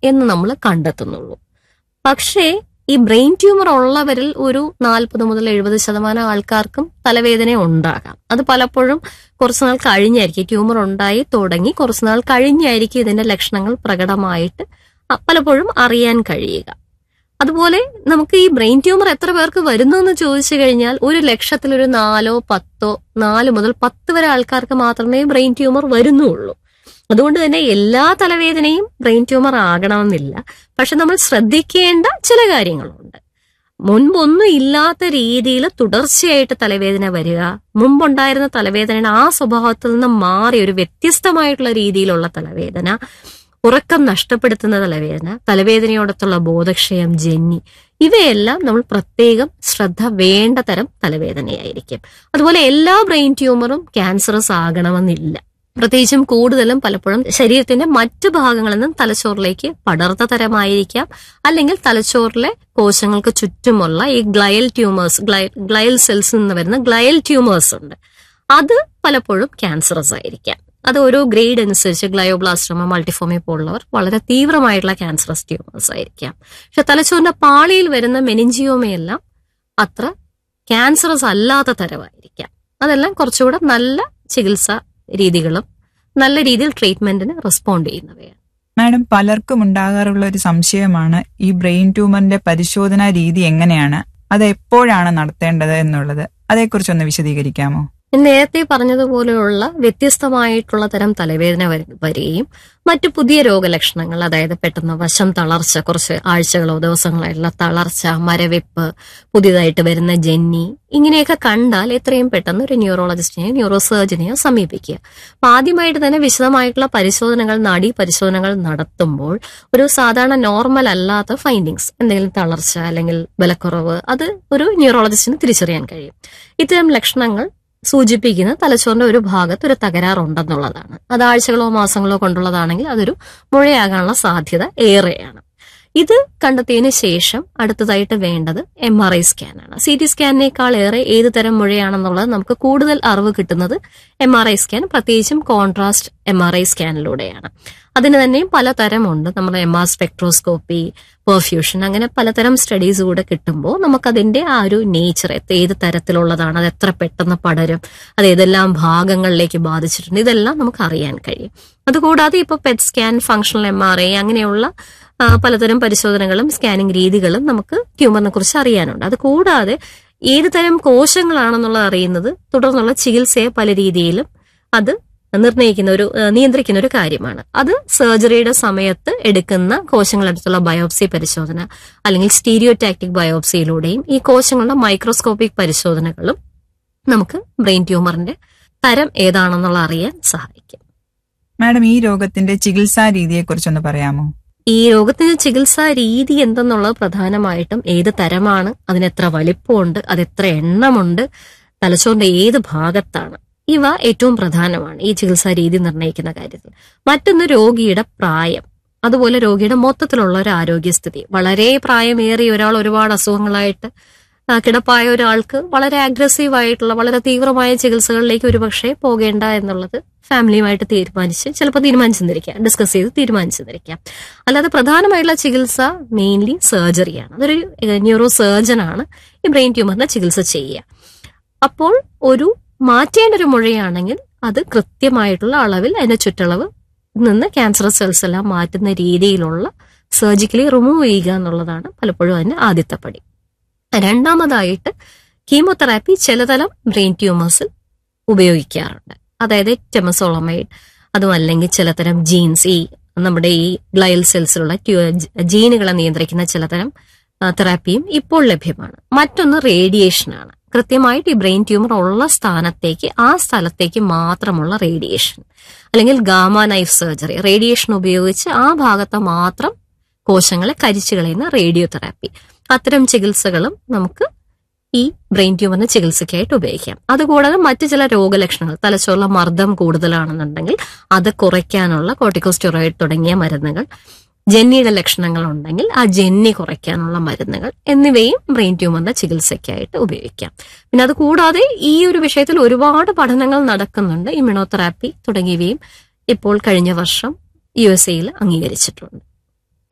എന്ന് നമ്മൾ കണ്ടെത്തുന്നുള്ളൂ. പക്ഷേ ഈ ബ്രെയിൻ ട്യൂമർ ഉള്ളവരിൽ ഒരു 40 മുതൽ 70% ആൾക്കാർക്കും തലവേദന ഉണ്ടാകാം. അത് പലപ്പോഴും കുറച്ചുനാൾ കഴിഞ്ഞായിരിക്കും, ട്യൂമർ ഉണ്ടായി തുടങ്ങി കുറച്ചുനാൾ കഴിഞ്ഞായിരിക്കും ഇതിന്റെ ലക്ഷണങ്ങൾ പ്രകടമായിട്ട് പലപ്പോഴും അറിയാൻ കഴിയുക. അതുപോലെ നമുക്ക് ഈ ബ്രെയിൻ ട്യൂമർ എത്ര പേർക്ക് വരുന്നു എന്ന് ചോദിച്ചു കഴിഞ്ഞാൽ 1,00,000 ഒരു 4 മുതൽ 10 വരെ ആൾക്കാർക്ക് മാത്രമേ ബ്രെയിൻ ട്യൂമർ വരുന്നുള്ളൂ. അതുകൊണ്ട് തന്നെ എല്ലാ തലവേദനയും ബ്രെയിൻ ട്യൂമർ ആകണമെന്നില്ല. പക്ഷെ നമ്മൾ ശ്രദ്ധിക്കേണ്ട ചില കാര്യങ്ങളുണ്ട്. മുൻപൊന്നും ഇല്ലാത്ത രീതിയിൽ തുടർച്ചയായിട്ട് തലവേദന വരിക, മുമ്പുണ്ടായിരുന്ന തലവേദനയുടെ ആ സ്വഭാവത്തിൽ നിന്ന് മാറി ഒരു വ്യത്യസ്തമായിട്ടുള്ള രീതിയിലുള്ള തലവേദന, ഉറക്കം നഷ്ടപ്പെടുത്തുന്ന തലവേദന, തലവേദനയോടൊത്തുള്ള ബോധക്ഷയം, ജന്നി, ഇവയെല്ലാം നമ്മൾ പ്രത്യേകം ശ്രദ്ധ വേണ്ട തരം തലവേദനയായിരിക്കും. അതുപോലെ എല്ലാ ബ്രെയിൻ ട്യൂമറും ക്യാൻസറസ് ആകണമെന്നില്ല. പ്രത്യേകിച്ചും കൂടുതലും പലപ്പോഴും ശരീരത്തിന്റെ മറ്റു ഭാഗങ്ങളിൽ നിന്നും തലച്ചോറിലേക്ക് പടർന്ന തരമായിരിക്കാം, അല്ലെങ്കിൽ തലച്ചോറിലെ കോശങ്ങൾക്ക് ചുറ്റുമുള്ള ഈ ഗ്ലയൽ ട്യൂമേഴ്സ്, ഗ്ലയൽ സെൽസിൽ നിന്ന് വരുന്ന ഗ്ലയൽ ട്യൂമേഴ്സ് ഉണ്ട്. അത് പലപ്പോഴും ക്യാൻസറസ് ആയിരിക്കാം. അത് ഓരോ ഗ്രേഡ് അനുസരിച്ച് ഗ്ലയോബ്ലാസ്റ്റോമ, മൾട്ടിഫോമി പോലുള്ളവർ വളരെ തീവ്രമായിട്ടുള്ള ക്യാൻസറസ് ട്യൂമേഴ്സ് ആയിരിക്കാം. പക്ഷെ തലച്ചോറിന്റെ പാളിയിൽ വരുന്ന മെനിഞ്ചിയോമയെല്ലാം അത്ര ക്യാൻസറസ് അല്ലാത്ത തരമായിരിക്കാം. അതെല്ലാം കുറച്ചുകൂടെ നല്ല ചികിത്സാ രീതികളും നല്ല രീതിയിൽ ട്രീറ്റ്മെന്റിന് റെസ്പോണ്ട് ചെയ്യുന്നവയാണ്. മാഡം, പലർക്കും ഉണ്ടാകാറുള്ള ഒരു സംശയമാണ് ഈ ബ്രെയിൻ ട്യൂമറിന്റെ പരിശോധനാ രീതി എങ്ങനെയാണ്, അത് എപ്പോഴാണ് നടത്തേണ്ടത് എന്നുള്ളത്. അതേക്കുറിച്ചൊന്ന് വിശദീകരിക്കാമോ? നേരത്തെ പറഞ്ഞതുപോലെയുള്ള വ്യത്യസ്തമായിട്ടുള്ള തരം തലവേദന വരികയും മറ്റു പുതിയ രോഗലക്ഷണങ്ങൾ, അതായത് പെട്ടെന്ന് വശം തളർച്ച, കുറച്ച് ആഴ്ചകളോ ദിവസങ്ങളായിട്ടുള്ള തളർച്ച, മരവിപ്പ്, പുതിയതായിട്ട് വരുന്ന ജന്നി, ഇങ്ങനെയൊക്കെ കണ്ടാൽ എത്രയും പെട്ടെന്ന് ഒരു ന്യൂറോളജിസ്റ്റിനെയോ ന്യൂറോ സർജനെയോ സമീപിക്കുക. അപ്പൊ ആദ്യമായിട്ട് തന്നെ വിശദമായിട്ടുള്ള പരിശോധനകൾ, നാഡീ പരിശോധനകൾ നടത്തുമ്പോൾ ഒരു സാധാരണ നോർമൽ അല്ലാത്ത ഫൈൻഡിങ്സ്, എന്തെങ്കിലും തളർച്ച അല്ലെങ്കിൽ ബലക്കുറവ്, അത് ഒരു ന്യൂറോളജിസ്റ്റിന് തിരിച്ചറിയാൻ കഴിയും. ഇത്തരം ലക്ഷണങ്ങൾ സൂചിപ്പിക്കുന്ന തലച്ചോറിന്റെ ഒരു ഭാഗത്ത് ഒരു തകരാറുണ്ടെന്നുള്ളതാണ്. അത് ആഴ്ചകളോ മാസങ്ങളോ കൊണ്ടുള്ളതാണെങ്കിൽ അതൊരു മുഴയാകാനുള്ള സാധ്യത ഏറെയാണ്. ഇത് കണ്ടെത്തിയതിനു ശേഷം അടുത്തതായിട്ട് വേണ്ടത് MRI സ്കാനാണ്. CT സ്കാനിനേക്കാൾ ഏറെ ഏത് തരം മുഴയാണെന്നുള്ളത് നമുക്ക് കൂടുതൽ അറിവ് കിട്ടുന്നത് MRI സ്കാൻ, പ്രത്യേകിച്ചും കോൺട്രാസ്റ്റ് MRI സ്കാനിലൂടെയാണ്. അതിന് തന്നെയും പലതരമുണ്ട്. നമ്മുടെ MR സ്പെക്ട്രോസ്കോപ്പി, പെർഫ്യൂഷൻ, അങ്ങനെ പലതരം സ്റ്റഡീസ് കൂടെ കിട്ടുമ്പോൾ നമുക്കതിന്റെ ആ ഒരു നേച്ചർ, ഏത് തരത്തിലുള്ളതാണ്, അത് എത്ര പെട്ടെന്ന് പടരും, അത് ഏതെല്ലാം ഭാഗങ്ങളിലേക്ക് ബാധിച്ചിട്ടുണ്ട്, ഇതെല്ലാം നമുക്ക് അറിയാൻ കഴിയും. അതുകൂടാതെ ഇപ്പോൾ പെറ്റ് സ്കാൻ, ഫങ്ഷണൽ MRI, അങ്ങനെയുള്ള പലതരം പരിശോധനകളും സ്കാനിങ് രീതികളും നമുക്ക് ട്യൂമറിനെ കുറിച്ച് അറിയാനുണ്ട്. അത് കൂടാതെ ഏത് തരം കോശങ്ങളാണെന്നുള്ളത് അറിയുന്നത് തുടർന്നുള്ള ചികിത്സയെ പല രീതിയിലും അത് നിയന്ത്രിക്കുന്ന ഒരു കാര്യമാണ്. അത് സർജറിയുടെ സമയത്ത് എടുക്കുന്ന കോശങ്ങളടുത്തുള്ള ബയോപ്സി പരിശോധന, അല്ലെങ്കിൽ സ്റ്റീരിയോടാക്ടിക് ബയോപ്സിയിലൂടെയും ഈ കോശങ്ങളുടെ മൈക്രോസ്കോപ്പിക് പരിശോധനകളും നമുക്ക് ബ്രെയിൻ ട്യൂമറിന്റെ തരം ഏതാണെന്നുള്ള അറിയാൻ സഹായിക്കും. മാഡം, ഈ രോഗത്തിന്റെ ചികിത്സാ രീതിയെക്കുറിച്ചൊന്ന് പറയാമോ? ഈ രോഗത്തിന്റെ ചികിത്സാ രീതി എന്തെന്നുള്ളത് പ്രധാനമായിട്ടും ഏത് തരമാണ്, അതിനെത്ര വലിപ്പമുണ്ട്, അതെത്ര എണ്ണമുണ്ട്, തലച്ചോറിന്റെ ഏത് ഭാഗത്താണ്, ഇവ ഏറ്റവും പ്രധാനമാണ് ഈ ചികിത്സാ രീതി നിർണ്ണയിക്കുന്ന കാര്യത്തിൽ. മറ്റൊന്ന് രോഗിയുടെ പ്രായം, അതുപോലെ രോഗിയുടെ മൊത്തത്തിലുള്ള ഒരു ആരോഗ്യസ്ഥിതി. വളരെ പ്രായമേറിയ ഒരാൾ, ഒരുപാട് അസുഖങ്ങളായിട്ട് കിടപ്പായ ഒരാൾക്ക് വളരെ അഗ്രസീവ് ആയിട്ടുള്ള വളരെ തീവ്രമായ ചികിത്സകളിലേക്ക് ഒരുപക്ഷെ പോകേണ്ട എന്നുള്ളത് ഫാമിലിയുമായിട്ട് ചിലപ്പോൾ തീരുമാനിച്ചെന്നിരിക്കാം, ഡിസ്കസ് ചെയ്ത് തീരുമാനിച്ചെന്നിരിക്കാം. അല്ലാതെ പ്രധാനമായിട്ടുള്ള ചികിത്സ മെയിൻലി സർജറിയാണ്. അതൊരു ന്യൂറോ സർജനാണ് ഈ ബ്രെയിൻ ട്യൂമറിന്റെ ചികിത്സ ചെയ്യുക. അപ്പോൾ ഒരു മാറ്റേണ്ട ഒരു മുഴയാണെങ്കിൽ അത് കൃത്യമായിട്ടുള്ള അളവിൽ അതിന്റെ ചുറ്റളവ് നിന്ന് ക്യാൻസറസ് സെൽസ് എല്ലാം മാറ്റുന്ന രീതിയിലുള്ള സർജിക്കലി റിമൂവ് ചെയ്യുക എന്നുള്ളതാണ് പലപ്പോഴും അതിന്റെ ആദ്യത്തെ പടി. രണ്ടാമതായിട്ട് കീമോതെറാപ്പി ചിലതരം ബ്രെയിൻ ട്യൂമേഴ്സിൽ ഉപയോഗിക്കാറുണ്ട്. അതായത് ടെമസോളമൈഡ്, അതും അല്ലെങ്കിൽ ചിലതരം ജീൻസ്, ഈ നമ്മുടെ ഈ ഗ്ലയൽ സെൽസിലുള്ള ജീനുകളെ നിയന്ത്രിക്കുന്ന ചിലതരം തെറാപ്പിയും ഇപ്പോൾ ലഭ്യമാണ്. മറ്റൊന്ന് റേഡിയേഷനാണ്. കൃത്യമായിട്ട് ഈ ബ്രെയിൻ ട്യൂമർ ഉള്ള സ്ഥാനത്തേക്ക്, ആ സ്ഥലത്തേക്ക് മാത്രമുള്ള റേഡിയേഷൻ, അല്ലെങ്കിൽ ഗാമ നൈഫ് സർജറി, റേഡിയേഷൻ ഉപയോഗിച്ച് ആ ഭാഗത്ത് മാത്രം കോശങ്ങളെ കരിച്ചു കളയുന്ന റേഡിയോ തെറാപ്പി. അത്തരം ചികിത്സകളും നമുക്ക് ഈ ബ്രെയിൻ ട്യൂമറിന് ചികിത്സയ്ക്കായിട്ട് ഉപയോഗിക്കാം. അതുകൂടാതെ മറ്റു ചില രോഗലക്ഷണങ്ങൾ, തലച്ചോറിലെ മർദ്ദം കൂടുതലാണെന്നുണ്ടെങ്കിൽ അത് കുറയ്ക്കാനുള്ള കോർട്ടിക്കോസ്റ്റെറോയിഡ് തുടങ്ങിയ മരുന്നുകൾ, ജന്നിയുടെ ലക്ഷണങ്ങൾ ഉണ്ടെങ്കിൽ ആ ജന്നി കുറയ്ക്കാനുള്ള മരുന്നുകൾ എന്നിവയും ബ്രെയിൻ ട്യൂമറിന്റെ ചികിത്സയ്ക്കായിട്ട് ഉപയോഗിക്കാം. പിന്നെ അത് കൂടാതെ ഈ ഒരു വിഷയത്തിൽ ഒരുപാട് പഠനങ്ങൾ നടക്കുന്നുണ്ട്. ഇമ്മ്യൂണോതെറാപ്പി തുടങ്ങിയവയും ഇപ്പോൾ കഴിഞ്ഞ വർഷം USA അംഗീകരിച്ചിട്ടുണ്ട്.